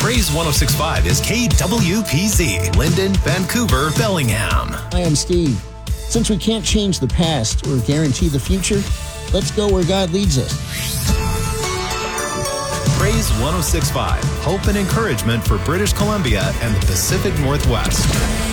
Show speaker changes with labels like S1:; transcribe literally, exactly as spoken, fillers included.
S1: Praise one oh six point five is K W P Z, Linden, Vancouver, Bellingham.
S2: Hi, I'm Steve. Since we can't change the past or guarantee the future, let's go where God leads us.
S1: Praise one oh six point five, hope and encouragement for British Columbia and the Pacific Northwest.